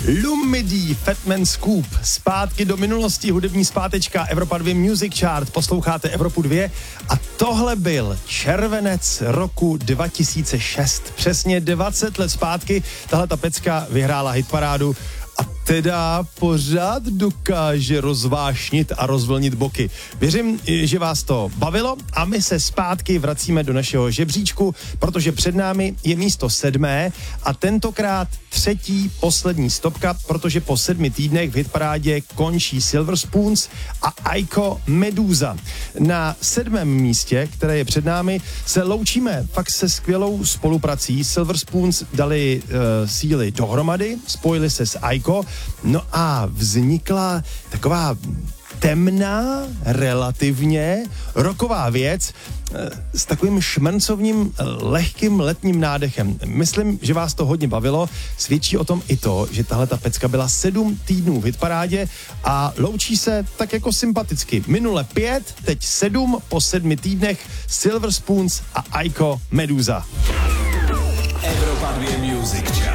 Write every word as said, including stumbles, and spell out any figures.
Lumidí, Fatman Scoop, zpátky do minulosti, hudební zpátečka, Evropa dva Music Chart, posloucháte Evropu dva a tohle byl červenec roku dva tisíce šest. Přesně dvacet let zpátky tahle ta pecka vyhrála hitparádu a teda pořád dokáže rozvášnit a rozvlnit boky. Věřím, že vás to bavilo a my se zpátky vracíme do našeho žebříčku, protože před námi je místo sedmé a tentokrát třetí poslední stopka, protože po sedmi týdnech v hitparádě končí Silver Spoons a Aiko Meduza. Na sedmém místě, které je před námi, se loučíme fakt se skvělou spoluprací. Silver Spoons dali uh, síly dohromady, spojili se s Aiko, no a vznikla taková temná, relativně rocková věc s takovým šmrncovním lehkým letním nádechem. Myslím, že vás to hodně bavilo. Svědčí o tom i to, že tahle ta pecka byla sedm týdnů v hitparádě a loučí se tak jako sympaticky. Minule pět, teď sedm, po sedmi týdnech Silver Spoons a Aiko Meduza. Evropa dva Music Chart.